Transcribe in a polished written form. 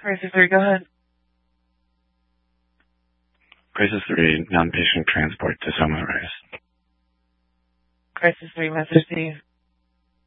Crisis 3, go ahead. Crisis 3, non-patient transport to Somos Rise. Crisis 3, message Steve.